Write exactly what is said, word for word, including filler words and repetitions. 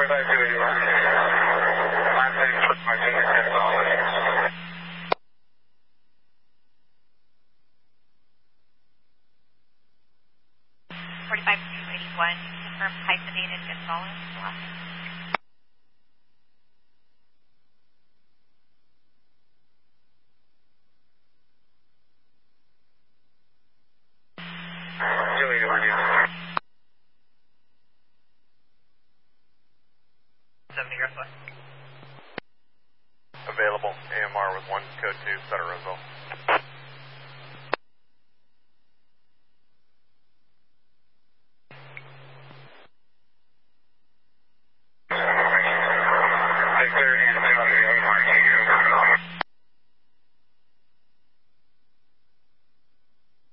forty-five two eighty-one. Montana Foot Martinez, ten dollars. forty-five two eighty-one, confirm hyphenated Gonzalez. two eighty-one, yeah. seventy Northwest. Available, A M R with one code two, Sutter Roseville.